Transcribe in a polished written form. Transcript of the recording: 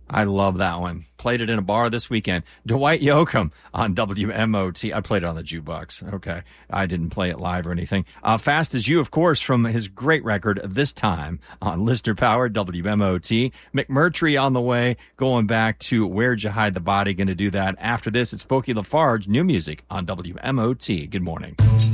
I love that one. Played it in a bar this weekend. Dwight Yoakam on WMOT. I played it on the jukebox. Okay. I didn't play it live or anything. Fast as You, of course, from his great record, This Time, on Listener Power, WMOT. McMurtry on the way, going back to Where'd You Hide the Body. Going to do that after this. It's Pokey LaFarge, new music on WMOT. Good morning.